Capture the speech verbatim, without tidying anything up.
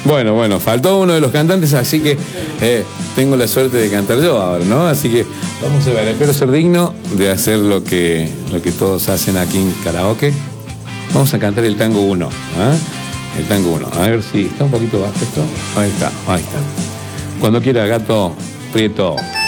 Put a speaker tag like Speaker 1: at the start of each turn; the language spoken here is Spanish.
Speaker 1: Bueno, bueno, faltó uno de los cantantes, así que eh, tengo la suerte de cantar yo ahora, ¿no? Así que vamos a ver, espero ser digno de hacer lo que, lo que todos hacen aquí en karaoke. Vamos a cantar el tango uno, ¿eh? El tango uno. A ver si está un poquito bajo esto. Ahí está, ahí está. Cuando quiera, gato prieto.